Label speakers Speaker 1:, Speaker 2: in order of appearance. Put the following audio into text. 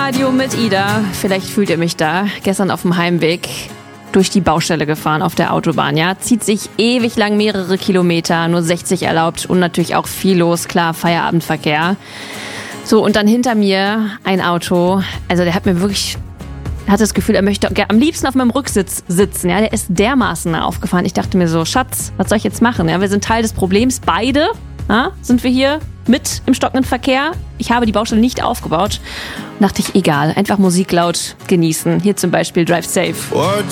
Speaker 1: Live-Radio mit Ida. Vielleicht fühlt ihr mich da. Gestern auf dem Heimweg durch die Baustelle gefahren auf der Autobahn. Ja, zieht sich ewig lang mehrere Kilometer, nur 60 erlaubt und natürlich auch viel los. Klar, Feierabendverkehr. So, und dann hinter mir ein Auto. Also der hat mir wirklich... hat das Gefühl, er möchte am liebsten auf meinem Rücksitz sitzen. Ja, der ist dermaßen aufgefahren. Ich dachte mir so, Schatz, was soll ich jetzt machen? Ja, wir sind Teil des Problems. Beide sind wir hier mit im stockenden Verkehr. Ich habe die Baustelle nicht aufgebaut. Und dachte ich, egal, einfach Musik laut genießen. Hier zum Beispiel Drive Safe.